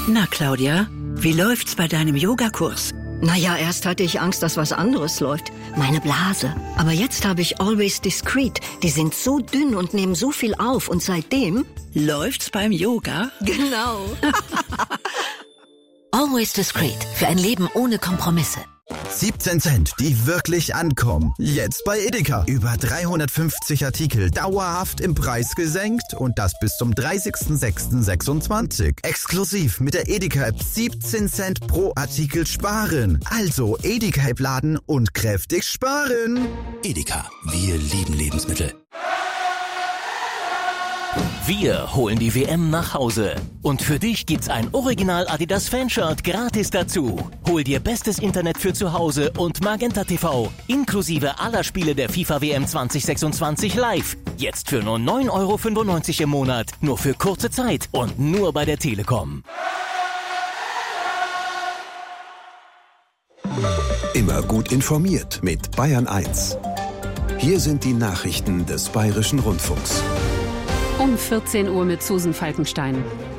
Na, Claudia, wie läuft's bei deinem Yogakurs? Naja, erst hatte ich Angst, dass was anderes läuft. Meine Blase. Aber jetzt habe ich Always Discreet. Die sind so dünn und nehmen so viel auf. Und seitdem... Läuft's beim Yoga? Genau. Always Discreet. Für ein Leben ohne Kompromisse. 17 Cent, die wirklich ankommen. Jetzt bei Edeka. Über 350 Artikel dauerhaft im Preis gesenkt und das bis zum 30.06.26. Exklusiv mit der Edeka-App 17 Cent pro Artikel sparen. Also Edeka-App laden und kräftig sparen. Edeka, wir lieben Lebensmittel. Wir holen die WM nach Hause. Und für dich gibt's ein Original Adidas Fanshirt gratis dazu. Hol dir bestes Internet für zu Hause und Magenta TV, inklusive aller Spiele der FIFA WM 2026 live. Jetzt für nur 9,95 € im Monat. Nur für kurze Zeit und nur bei der Telekom. Immer gut informiert mit Bayern 1. Hier sind die Nachrichten des Bayerischen Rundfunks. Um 14 Uhr mit Susan Falkenstein.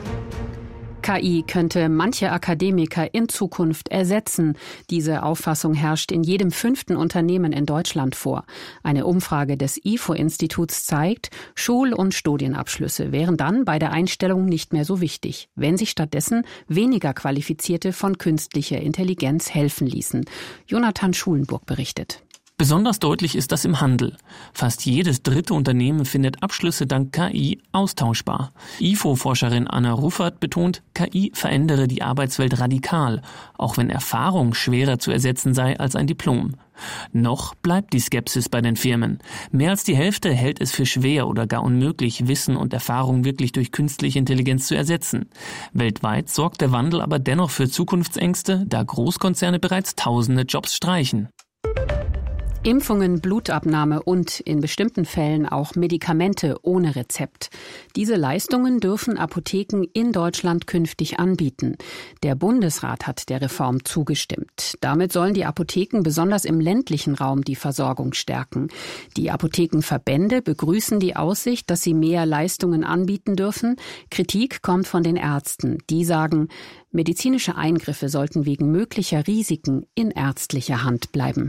KI könnte manche Akademiker in Zukunft ersetzen. Diese Auffassung herrscht in jedem 5. Unternehmen in Deutschland vor. Eine Umfrage des IFO-Instituts zeigt, Schul- und Studienabschlüsse wären dann bei der Einstellung nicht mehr so wichtig, wenn sich stattdessen weniger Qualifizierte von künstlicher Intelligenz helfen ließen. Jonathan Schulenburg berichtet. Besonders deutlich ist das im Handel. Fast jedes dritte Unternehmen findet Abschlüsse dank KI austauschbar. IFO-Forscherin Anna Ruffert betont, KI verändere die Arbeitswelt radikal, auch wenn Erfahrung schwerer zu ersetzen sei als ein Diplom. Noch bleibt die Skepsis bei den Firmen. Mehr als die Hälfte hält es für schwer oder gar unmöglich, Wissen und Erfahrung wirklich durch künstliche Intelligenz zu ersetzen. Weltweit sorgt der Wandel aber dennoch für Zukunftsängste, da Großkonzerne bereits tausende Jobs streichen. Impfungen, Blutabnahme und in bestimmten Fällen auch Medikamente ohne Rezept. Diese Leistungen dürfen Apotheken in Deutschland künftig anbieten. Der Bundesrat hat der Reform zugestimmt. Damit sollen die Apotheken besonders im ländlichen Raum die Versorgung stärken. Die Apothekenverbände begrüßen die Aussicht, dass sie mehr Leistungen anbieten dürfen. Kritik kommt von den Ärzten. Die sagen, medizinische Eingriffe sollten wegen möglicher Risiken in ärztlicher Hand bleiben.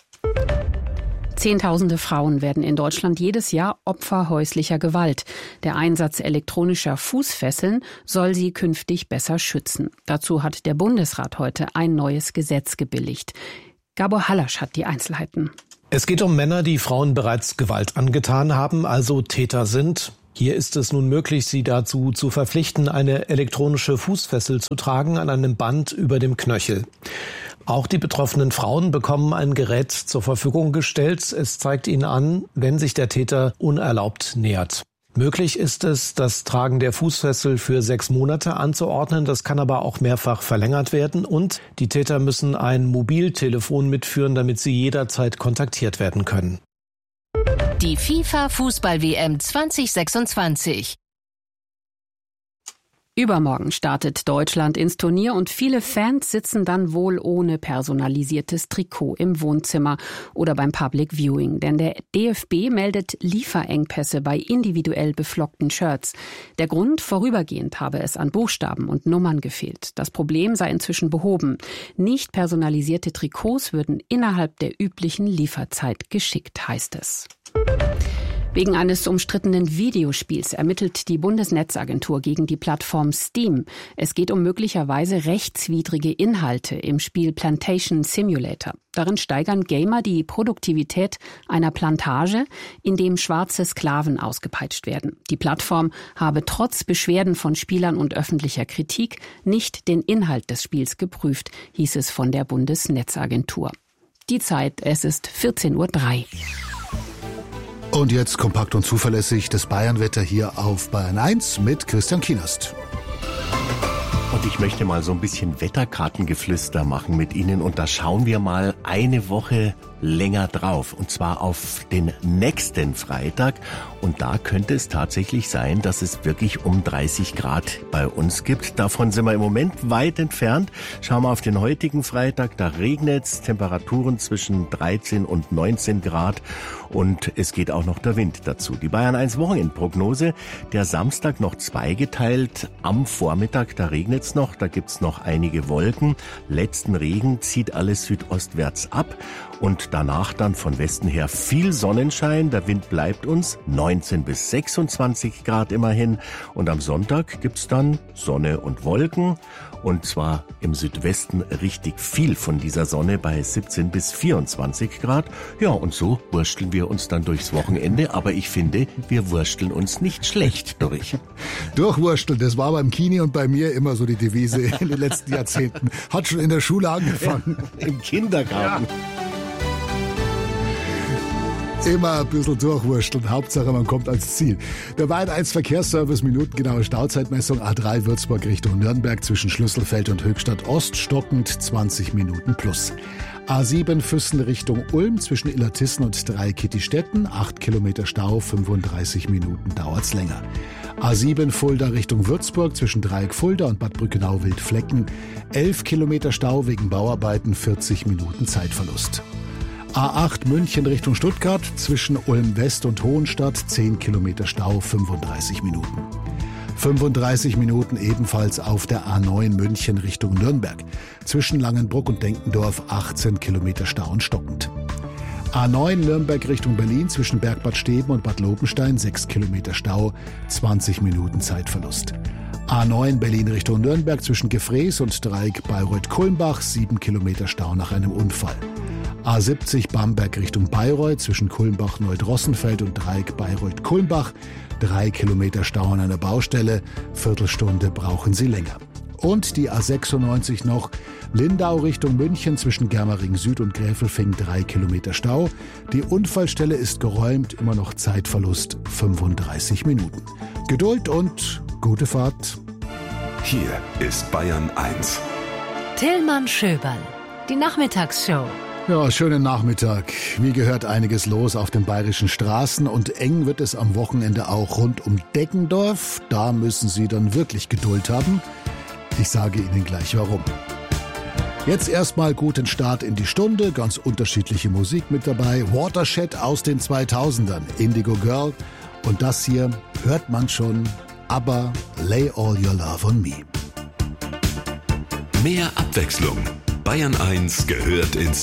Zehntausende Frauen werden in Deutschland jedes Jahr Opfer häuslicher Gewalt. Der Einsatz elektronischer Fußfesseln soll sie künftig besser schützen. Dazu hat der Bundesrat heute ein neues Gesetz gebilligt. Gabor Hallasch hat die Einzelheiten. Es geht um Männer, die Frauen bereits Gewalt angetan haben, also Täter sind. Hier ist es nun möglich, sie dazu zu verpflichten, eine elektronische Fußfessel zu tragen an einem Band über dem Knöchel. Auch die betroffenen Frauen bekommen ein Gerät zur Verfügung gestellt. Es zeigt ihnen an, wenn sich der Täter unerlaubt nähert. Möglich ist es, das Tragen der Fußfessel für 6 Monate anzuordnen. Das kann aber auch mehrfach verlängert werden. Und die Täter müssen ein Mobiltelefon mitführen, damit sie jederzeit kontaktiert werden können. Die FIFA-Fußball-WM 2026. Übermorgen startet Deutschland ins Turnier und viele Fans sitzen dann wohl ohne personalisiertes Trikot im Wohnzimmer oder beim Public Viewing. Denn der DFB meldet Lieferengpässe bei individuell beflockten Shirts. Der Grund: vorübergehend habe es an Buchstaben und Nummern gefehlt. Das Problem sei inzwischen behoben. Nicht personalisierte Trikots würden innerhalb der üblichen Lieferzeit geschickt, heißt es. Wegen eines umstrittenen Videospiels ermittelt die Bundesnetzagentur gegen die Plattform Steam. Es geht um möglicherweise rechtswidrige Inhalte im Spiel Plantation Simulator. Darin steigern Gamer die Produktivität einer Plantage, in dem schwarze Sklaven ausgepeitscht werden. Die Plattform habe trotz Beschwerden von Spielern und öffentlicher Kritik nicht den Inhalt des Spiels geprüft, hieß es von der Bundesnetzagentur. Die Zeit, es ist 14:03 Uhr. Und jetzt kompakt und zuverlässig das Bayernwetter hier auf Bayern 1 mit Christian Kienast. Und ich möchte mal so ein bisschen Wetterkartengeflüster machen mit Ihnen. Und da schauen wir mal eine Woche länger drauf, und zwar auf den nächsten Freitag. Und da könnte es tatsächlich sein, dass es wirklich um 30 Grad bei uns gibt. Davon sind wir im Moment weit entfernt. Schauen wir auf den heutigen Freitag, da regnet es, Temperaturen zwischen 13 und 19 Grad und es geht auch noch der Wind dazu. Die Bayern 1 Wochenendprognose, der Samstag noch zweigeteilt. Am Vormittag, da regnet es noch, da gibt's noch einige Wolken. Letzten Regen zieht alles südostwärts ab. Und danach dann von Westen her viel Sonnenschein. Der Wind bleibt uns 19 bis 26 Grad immerhin. Und am Sonntag gibt's dann Sonne und Wolken. Und zwar im Südwesten richtig viel von dieser Sonne bei 17 bis 24 Grad. Ja, und so wursteln wir uns dann durchs Wochenende. Aber ich finde, wir wursteln uns nicht schlecht durch. Durchwursteln, das war beim Kini und bei mir immer so die Devise in den letzten Jahrzehnten. Hat schon in der Schule angefangen. Ja, im Kindergarten. Ja. Immer ein bisschen durchwursteln. Hauptsache, man kommt ans Ziel. Der Bayern 1 Verkehrsservice, minutengenaue Stauzeitmessung, A3 Würzburg Richtung Nürnberg zwischen Schlüsselfeld und Höchstadt Ost, stockend 20 Minuten plus. A7 Füssen Richtung Ulm zwischen Illertissen und Dreieck-Kittistetten, 8 Kilometer Stau, 35 Minuten dauert's länger. A7 Fulda Richtung Würzburg zwischen Dreieck Fulda und Bad Brückenau-Wildflecken, 11 Kilometer Stau wegen Bauarbeiten, 40 Minuten Zeitverlust. A8 München Richtung Stuttgart zwischen Ulm West und Hohenstadt, 10 Kilometer Stau, 35 Minuten. 35 Minuten ebenfalls auf der A9 München Richtung Nürnberg. Zwischen Langenbruck und Denkendorf 18 Kilometer Stau und stockend. A9 Nürnberg Richtung Berlin zwischen Bergbad Steben und Bad Lobenstein 6 Kilometer Stau, 20 Minuten Zeitverlust. A9 Berlin Richtung Nürnberg zwischen Gefrees und Dreieck Bayreuth-Kulmbach 7 Kilometer Stau nach einem Unfall. A70 Bamberg Richtung Bayreuth zwischen Kulmbach-Neudrossenfeld und Dreieck Bayreuth-Kulmbach 3 Kilometer Stau an einer Baustelle, Viertelstunde brauchen Sie länger. Und die A96 noch Lindau Richtung München zwischen Germering Süd und Gräfelfing 3 Kilometer Stau. Die Unfallstelle ist geräumt, immer noch Zeitverlust 35 Minuten. Geduld und gute Fahrt. Hier ist Bayern 1. Tillmann Schöberl, die Nachmittagsshow. Ja, schönen Nachmittag. Wie gehört einiges los auf den bayerischen Straßen und eng wird es am Wochenende auch rund um Deggendorf. Da müssen Sie dann wirklich Geduld haben. Ich sage Ihnen gleich warum. Jetzt erstmal guten Start in die Stunde, ganz unterschiedliche Musik mit dabei. Watershed aus den 2000ern, Indigo Girl und das hier hört man schon, aber Lay All Your Love on Me. Mehr Abwechslung. Bayern 1 gehört ins